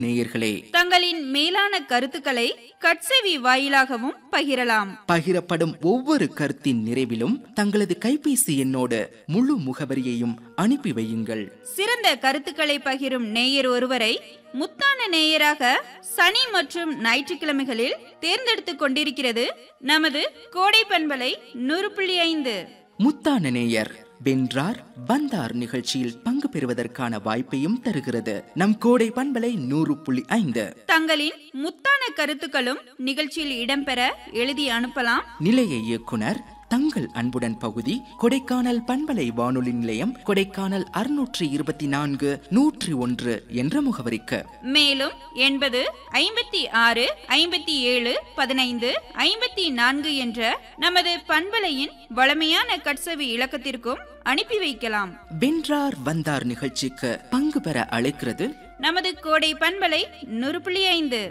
நேயர்களே, தங்களின் மேலான கருத்துக்களை கட்செவி வாயிலாகவும் பகிரலாம். பகிரப்படும் ஒவ்வொரு கருத்தின் நிறைவிலும் தங்களது கைபேசி எண்ணோடு முழு முகவரியையும் அனுப்பி வையுங்கள். சிறந்த கருத்துக்களை பகிரும் நேயர் ஒருவரை முத்தான நேயராக சனி மற்றும் ஞாயிற்றுக்கிழமைகளில் தேர்ந்தெடுத்துக் கொண்டிருக்கிறது நமது கோடை பண்பலை 100.5. முத்தான நேயர் வென்றார் வந்தார் நிகழ்ச்சியில் பங்கு பெறுவதற்கான வாய்ப்பையும் தருகிறது நம் கோடை பண்பலை 100.5. தங்களின் முத்தான கருத்துக்களும் நிகழ்ச்சியில் இடம்பெற எழுதி அனுப்பலாம். நிலைய இயக்குனர் தங்கள் அன்புடன் பகுதி, கொடைக்கானல் பண்பலை வானொலி நிலையம், கொடைக்கானல் 624 101 என்ற முகவரிக்கு. மேலும் 80 56 57 15 54 என்ற நமது பண்பலையின் வளமையான கட்செவி இலக்கத்திற்கும் அனுப்பி வைக்கலாம். வென்றார் வந்தார் நிகழ்ச்சிக்கு பங்கு பெற அழைக்கிறது நமது கோடை பண்பலை 100.5.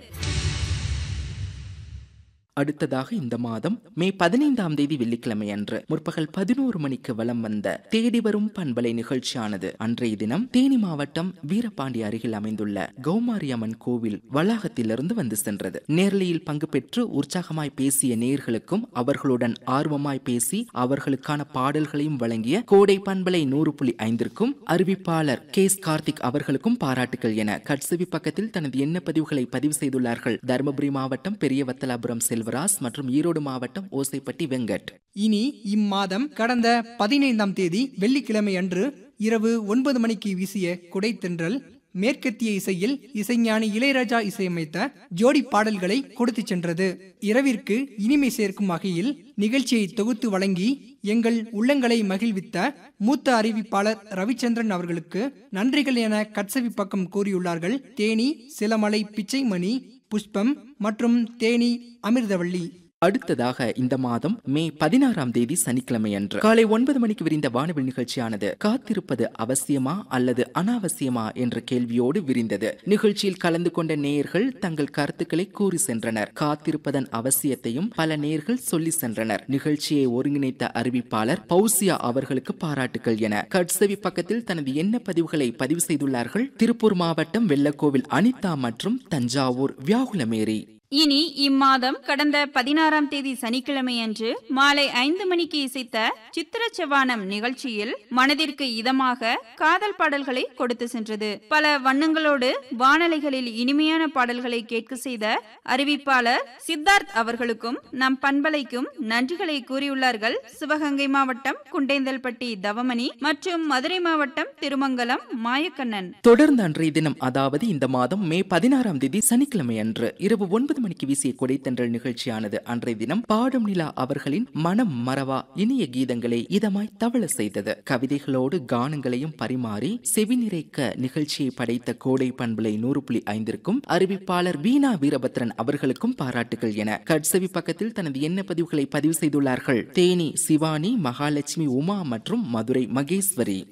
அடுத்ததாக இந்த மாதம் மே 15ஆம் தேதி வெள்ளிக்கிழமை அன்று முற்பகல் 11 மணிக்கு வலம் வந்த தேடி வரும் பண்பலை நிகழ்ச்சியானது அன்றைய தினம் தேனி மாவட்டம் வீரபாண்டி அருகில் அமைந்துள்ள கௌமாரியம்மன் கோவில் வளாகத்திலிருந்து வந்து சென்றது. நேரலையில் பங்கு பெற்று உற்சாகமாய் பேசிய நேயர்களுக்கும் அவர்களுடன் ஆர்வமாய் பேசி அவர்களுக்கான பாடல்களையும் வழங்கிய கோடை பண்பலை 100.5ற்கும் அறிவிப்பாளர் கேஸ் கார்த்திக் அவர்களுக்கும் பாராட்டுகள் என கட்செவி பக்கத்தில் தனது எண்ண பதிவுகளை பதிவு செய்துள்ளார்கள். தருமபுரி மாவட்டம் பெரியவத்தலாபுரம் செல்வராஜ் மற்றும் ஈரோடு மாவட்டம் ஓசைப்பட்டி வெங்கட். இனி இம்மாதம் கடந்த 15ஆம் தேதி வெள்ளிக்கிழமை அன்று இரவு 9 மணிக்கு வீசிய குடைத்தென்றல் மேற்கத்திய இசையில் இசைஞானி இளையராஜா இசையமைத்த ஜோடி பாடல்களை கொடுத்து சென்றது. இரவிற்கு இனிமை சேர்க்கும் வகையில் நிகழ்ச்சியை தொகுத்து வழங்கி எங்கள் உள்ளங்களை மகிழ்வித்த மூத்த அறிவிப்பாளர் ரவிச்சந்திரன் அவர்களுக்கு நன்றிகள் என கட்செவி பக்கம் கூறியுள்ளார்கள் தேனி சிலமலை பிச்சைமணி, புஷ்பம் மற்றும் தேனி அமிர்தவள்ளி. அடுத்ததாக இந்த மாதம் மே 16ஆம் தேதி சனிக்கிழமை அன்று காலை 9 மணிக்கு விரிந்த வானவில் நிகழ்ச்சியானது காத்திருப்பது அவசியமா அல்லது அனாவசியமா என்ற கேள்வியோடு விரிந்தது. நிகழ்ச்சியில் கலந்து கொண்ட நேயர்கள் தங்கள் கருத்துக்களை கூறி சென்றனர். காத்திருப்பதன் அவசியத்தையும் பல நேயர்கள் சொல்லி சென்றனர். நிகழ்ச்சியை ஒருங்கிணைத்த அறிவிப்பாளர் பௌசியா அவர்களுக்கு பாராட்டுகள் என கட்செவி பக்கத்தில் தனது எண்ண பதிவுகளை பதிவு செய்துள்ளார்கள் திருப்பூர் மாவட்டம் வெள்ளக்கோவில் அனிதா மற்றும் தஞ்சாவூர் வியாகுலமேரி. இனி இம்மாதம் கடந்த 16ஆம் தேதி சனிக்கிழமை அன்று மாலை 5 மணிக்கு இசைத்த சித்திர செவ்வானம் நிகழ்ச்சியில் மனதிற்கு இதமாக காதல் பாடல்களை கொடுத்து சென்றது. பல வண்ணங்களோடு வானலைகளில் இனிமையான பாடல்களை கேட்க செய்த அறிவிப்பாளர் சித்தார்த் அவர்களுக்கும் நம் பண்பலைக்கும் நன்றிகளை கூறியுள்ளார்கள் சிவகங்கை மாவட்டம் குண்டேந்தல்பட்டி தவமணி மற்றும் மதுரை மாவட்டம் திருமங்கலம் மாயக்கண்ணன். தொடர்ந்து அன்றைய தினம், அதாவது இந்த மாதம் மே 16ஆம் தேதி சனிக்கிழமை அன்று இரவு 9 மணிக்கு வீசிய கொடைத்தென்றல் நிகழ்ச்சியானது அன்றைய தினம் பாடும் நிலா அவர்களின் மனம் மறவா இனிய கீதங்களை இதமாய் தவள செய்தது. கவிதைகளோடு கானங்களையும் பரிமாறி செவி நிறைக்க நிகழ்ச்சியை படைத்த கோடை பண்பலை 100.5ற்கும் அறிவிப்பாளர் வீணா வீரபத்ரன் அவர்களுக்கும் பாராட்டுகள் என கட்செவி பக்கத்தில் தனது எண்ண பதிவுகளை பதிவு செய்துள்ளார்கள் தேனி சிவானி, மகாலட்சுமி, உமா மற்றும் மதுரை மகேஸ்வரி.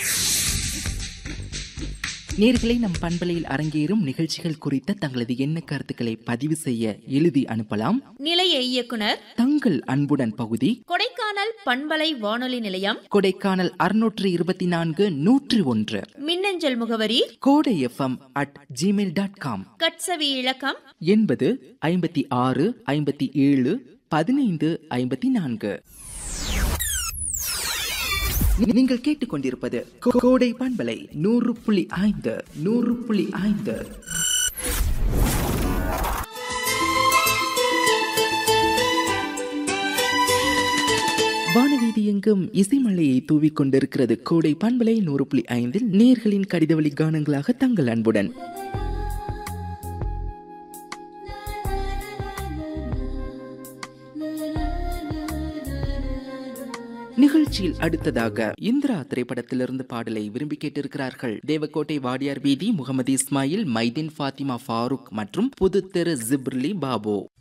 நேர்களை நம் பண்பலையில் அரங்கேறும் நிகழ்ச்சிகள் குறித்த தங்களது எண்ண கருத்துக்களை பதிவு செய்ய எழுதி அனுப்பலாம். நிலைய இயக்குனர் தங்கள் அன்புடன் பகுதி, கொடைக்கானல் பண்பலை வானொலி நிலையம், கொடைக்கானல் 624 101. மின்னஞ்சல் முகவரி kodayfm@gmail.com. கட்செவி இலக்கம் 80 56 57 15 54. நீங்கள் கேட்டுக்கொண்டிருப்பது கோடை பண்பலை 100.5 100.5. வானவீதி எங்கும் இசைமலையை தூவிக் கொண்டிருக்கிறது கோடை பண்பலை 100.5. நேயர்களின் கடிதவழி கானங்களாக தங்கள் அன்புடன். நிகழ்ச்சியில் அடுத்ததாக இந்திரா திரைப்படத்திலிருந்து பாடலை விரும்பி கேட்டிருக்கிறார்கள் தேவக்கோட்டை வாடியார் வீதி முகமது இஸ்மாயில், மைதீன், ஃபாத்திமா, ஃபாரூக் மற்றும் புதுத்தெரு ஜிப்ரிலி பாபு.